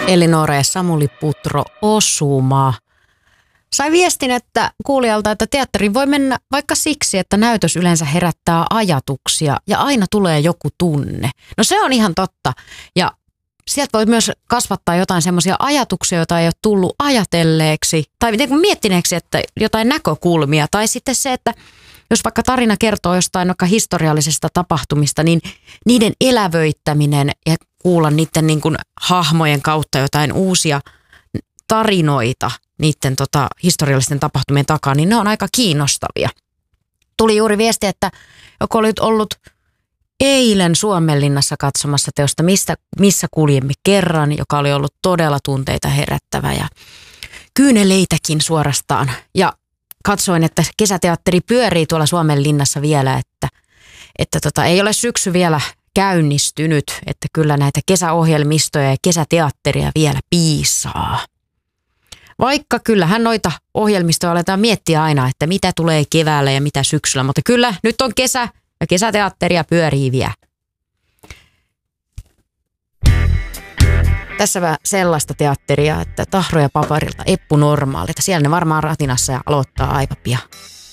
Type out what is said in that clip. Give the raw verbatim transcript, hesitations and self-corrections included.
Elinora ja Samuli Putro Osuma. Sai viestin, että kuulijalta, että teatteriin voi mennä vaikka siksi, että näytös yleensä herättää ajatuksia ja aina tulee joku tunne. No se on ihan totta. Ja sieltä voi myös kasvattaa jotain semmoisia ajatuksia, joita ei ole tullut ajatelleeksi tai miettineeksi, että jotain näkökulmia. Tai sitten se, että jos vaikka tarina kertoo jostain vaikka historiallisesta tapahtumista, niin niiden elävöittäminen ja kuulla niiden niin kuin hahmojen kautta jotain uusia tarinoita niiden tota, historiallisten tapahtumien takaa, niin ne on aika kiinnostavia. Tuli juuri viesti, että joku oli ollut eilen Suomenlinnassa katsomassa teosta Mistä, missä kuljemme kerran, joka oli ollut todella tunteita herättävä ja kyyneleitäkin suorastaan. Ja katsoin, että kesäteatteri pyörii tuolla Suomenlinnassa vielä, että, että tota, ei ole syksy vielä käynnistynyt, että kyllä näitä kesäohjelmistoja ja kesäteatteria vielä piisaa. Vaikka kyllähän noita ohjelmistoja aletaan miettiä aina, että mitä tulee keväällä ja mitä syksyllä, mutta kyllä nyt on kesä ja kesäteatteria pyörii vielä. Tässä sellaista teatteria, että Tahro ja Paparilta Eppu Normaalilta. Siellä ne varmaan ratinassa ja aloittaa aika pian.